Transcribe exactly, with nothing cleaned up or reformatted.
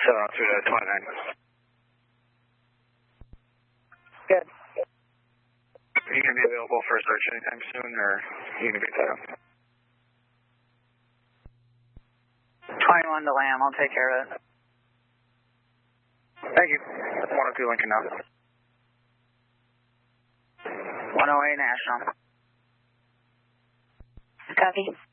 seven oh two to twenty-nine. Good. Are you going to be available for a search anytime soon, or are you going to be tied up? twenty-one to Lamb, I'll take care of it. Thank you. one oh two Lincoln now. one oh eight National. Copy.